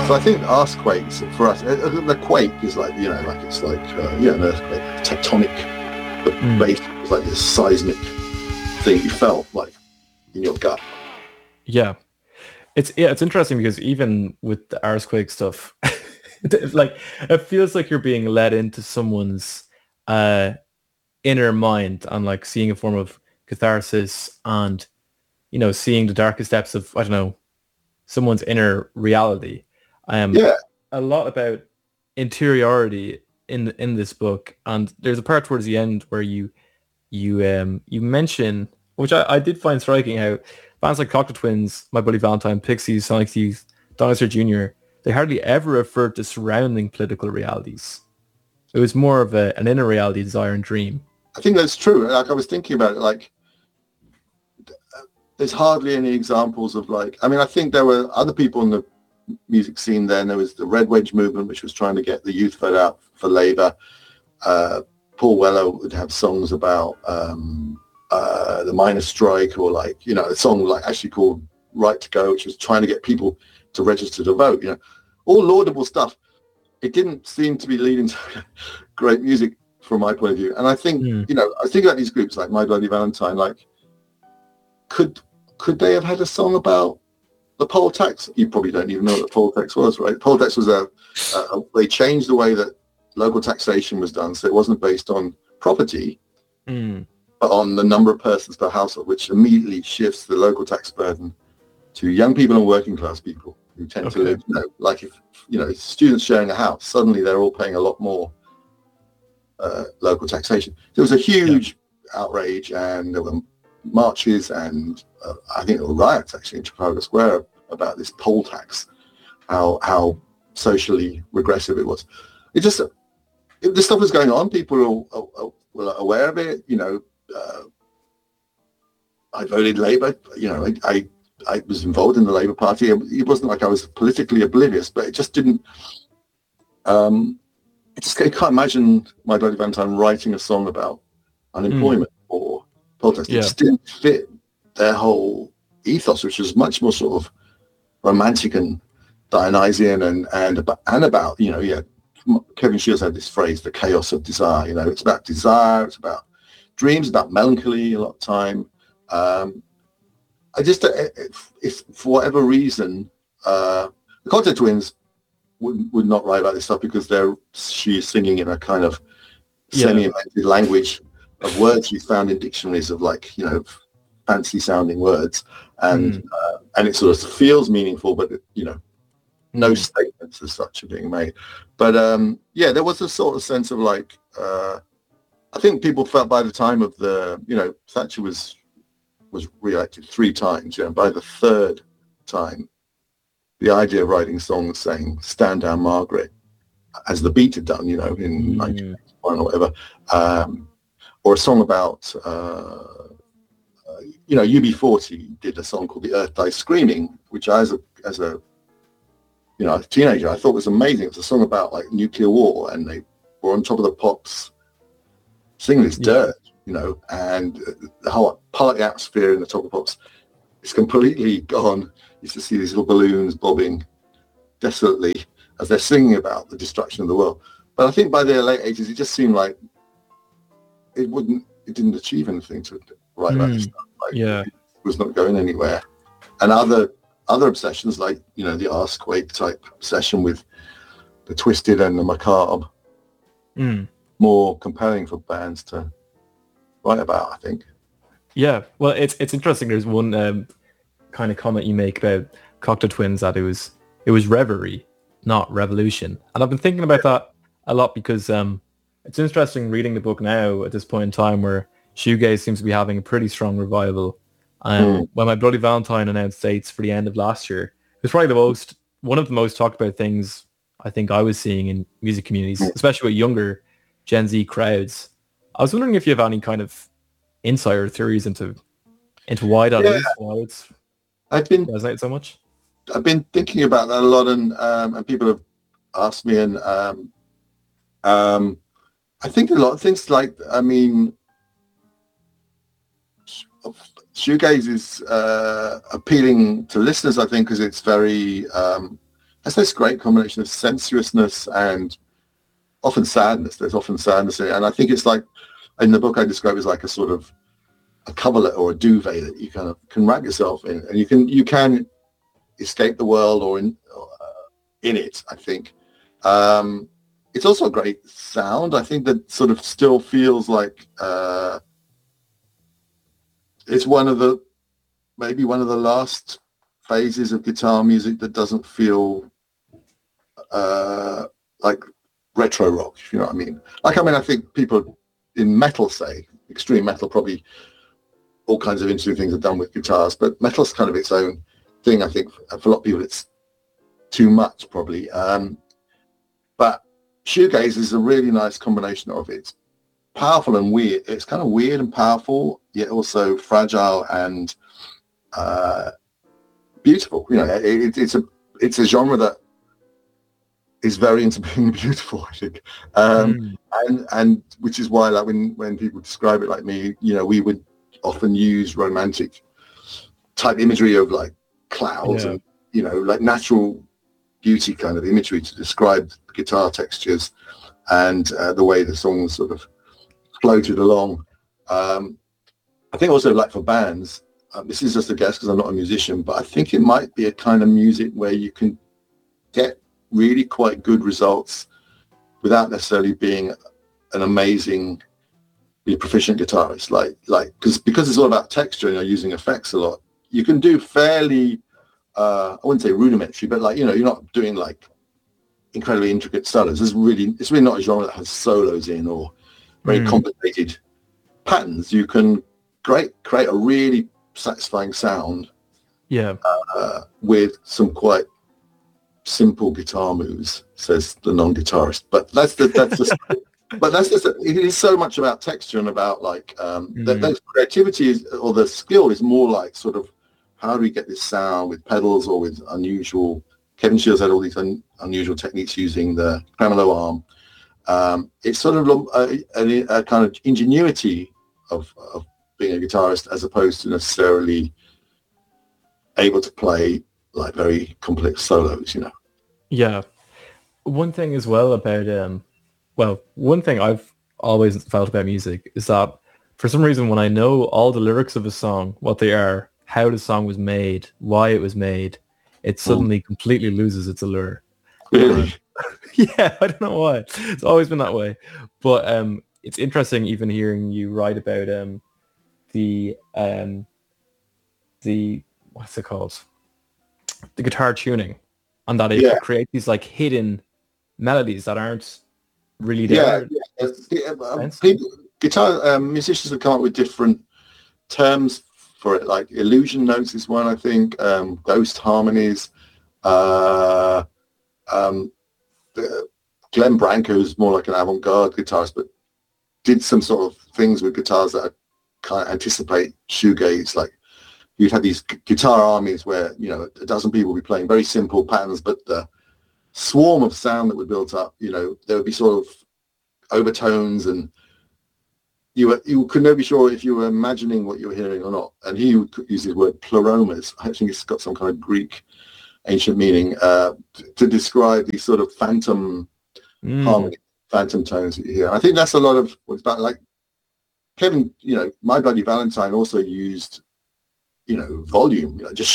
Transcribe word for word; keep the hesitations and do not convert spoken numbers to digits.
So I think earthquakes for us, uh, the quake is like, you know, like it's like, uh, yeah, an earthquake, tectonic. The Mm. bass was like this seismic thing you felt like in your gut. Yeah. It's yeah, it's interesting because even with the earthquake stuff, it's like it feels like you're being led into someone's uh inner mind and like seeing a form of catharsis and you know seeing the darkest depths of I don't know someone's inner reality. Um, Yeah, a lot about interiority in in this book, and there's a part towards the end where you you um you mention, which I, I did find striking, how bands like Cocteau Twins, My Bloody Valentine, Pixies, Sonic Youth, Dinosaur Junior, they hardly ever referred to surrounding political realities. It was more of a, an inner reality, desire, and dream. I think that's true. Like I was thinking about it, like there's hardly any examples of like, I mean, I think there were other people in the music scene then. There was the Red Wedge movement, which was trying to get the youth vote out for Labour. Uh, Paul Weller would have songs about um, uh, the miners' strike, or like, you know, a song like actually called Right to Go, which was trying to get people to register to vote, you know, all laudable stuff. It didn't seem to be leading to great music from my point of view. And I think, Mm. you know, I was thinking about these groups like My Bloody Valentine, like, could could they have had a song about the poll tax? You probably don't even know what the poll tax was, right? Poll tax was a, a, a they changed the way that local taxation was done, so it wasn't based on property, Mm. but on the number of persons per household, which immediately shifts the local tax burden to young people and working class people who tend Okay. to live, you know, like if, you know, students sharing a house, suddenly they're all paying a lot more uh, local taxation. There was a huge yeah. outrage, and there were marches and uh, I think there were riots actually in Trafalgar Square about this poll tax, how how socially regressive it was. It just, it, this stuff was going on. People were, uh, were aware of it. You know, uh, I voted Labour. You know, I, I I was involved in the Labour Party. It wasn't like I was politically oblivious, but it just didn't. Um, I just I can't imagine My Bloody Valentine writing a song about unemployment mm. or protest. Yeah. It just didn't fit their whole ethos, which was much more sort of romantic and Dionysian and and about, and about you know, yeah. Kevin Shields had this phrase, the chaos of desire. You know, it's about desire, it's about dreams, about melancholy a lot of time. Um, I just, if, if for whatever reason, uh, the Cocteau Twins would would not write about this stuff because they're she's singing in a kind of yeah. semi-invented language of words she's found in dictionaries of like, you know, fancy sounding words, and mm. uh, and it sort of feels meaningful, but you know, no mm. statements as such are being made. But um, yeah, there was a sort of sense of like, uh, I think people felt by the time of the, you know, Thatcher was was re-elected three times. You know, by the third time, the idea of writing songs saying "Stand Down, Margaret," as the Beat had done, you know, in mm. nineteen eighty-one or whatever, um, or a song about, uh, uh, you know, U B forty did a song called "The Earth Dies Screaming," which I, as a as a you know, a teenager, I thought was amazing. It was a song about like nuclear war, and they were on top of the pops singing this yeah. dirt, you know, and the whole party atmosphere in the top of the pops is completely gone. You used to see these little balloons bobbing desolately as they're singing about the destruction of the world. But I think by the late eighties, it just seemed like it wouldn't, it didn't achieve anything to write mm. about this stuff. Like, yeah, it was not going anywhere. And other other obsessions, like, you know, the Earthquake type obsession with the twisted and the macabre, mm. more compelling for bands to write about, I think. Yeah, well, it's it's interesting. There's one um, kind of comment you make about Cocteau Twins that it was it was reverie, not revolution. And I've been thinking about that a lot because um, it's interesting reading the book now at this point in time where shoegaze seems to be having a pretty strong revival. Um, mm. When My Bloody Valentine announced dates for the end of last year, it was probably the most one of the most talked about things I think I was seeing in music communities, mm. especially with younger Gen Z crowds. I was wondering if you have any kind of insight or theories into into why that yeah. is, why it's I've been resonate so much. I've been thinking about that a lot, and um, and people have asked me, and um, um, I think a lot of things. Like, I mean, shoegaze is uh, appealing to listeners, I think, because it's very um, That's this great combination of sensuousness and often sadness. There's often sadness in it. And I think it's like, in the book I describe it as like a sort of a coverlet or a duvet that you kind of can wrap yourself in, and you can you can escape the world or in uh, in it, I think. Um, it's also a great sound. I think that sort of still feels like uh, it's one of the, maybe one of the last phases of guitar music that doesn't feel uh, like retro rock, if you know what I mean. Like, I mean, I think people in metal, say, extreme metal, probably all kinds of interesting things are done with guitars, but metal's kind of its own thing. I think for a lot of people it's too much, probably. Um, but shoegaze is a really nice combination of it. It's powerful and weird. It's kind of weird and powerful, yet also fragile and uh, beautiful. You know, it, it's a it's a genre that is very into being beautiful, I think, um, mm. and and which is why, like, when when people describe it like me, you know, we would often use romantic type imagery of like clouds yeah. and, you know, like natural beauty kind of imagery to describe the guitar textures and uh, the way the songs sort of floated along. Um, I think also, like, for bands, um, this is just a guess because I'm not a musician, but I think it might be a kind of music where you can get really quite good results without necessarily being an amazing proficient guitarist, like like because because it's all about texture and you're using effects a lot. You can do fairly uh I wouldn't say rudimentary, but, like, you know, you're not doing like incredibly intricate solos. It's really it's really not a genre that has solos in or very mm. complicated patterns. You can great create a really satisfying sound, yeah, uh, with some quite simple guitar moves, says the non-guitarist. But that's the that's just but that's just it is so much about texture and about, like, um mm. that, that creativity is, or the skill is more like sort of how do we get this sound with pedals or with unusual. Kevin Shields had all these un, unusual techniques using the tremolo arm. Um it's sort of a, a, a kind of ingenuity of, of being a guitarist, as opposed to necessarily able to play like very complex solos, you know. Yeah. One thing as well about um well, one thing I've always felt about music is that for some reason, when I know all the lyrics of a song, what they are, how the song was made, why it was made, it suddenly mm. completely loses its allure. Really? Yeah, I don't know why. It's always been that way. But um, it's interesting even hearing you write about um, the um, the what's it called? The guitar tuning, and that it yeah. creates these like hidden melodies that aren't really there. Yeah, yeah. Um, people, guitar um, musicians have come up with different terms for it, like illusion notes is one, I think, um, ghost harmonies. Uh, um, the, Glenn Branco is more like an avant-garde guitarist, but did some sort of things with guitars that are, kind of anticipate shoegaze. Like, you'd have these g- guitar armies where, you know, a dozen people would be playing very simple patterns, but the swarm of sound that would build up, you know, there would be sort of overtones, and you were, you could never be sure if you were imagining what you were hearing or not. And he would use his word pleromas. I think it's got some kind of Greek ancient meaning uh, to, to describe these sort of phantom mm. harmony, phantom tones that you hear. I think that's a lot of what's about. Like Kevin, you know, My Bloody Valentine also used, you know, volume, you know, just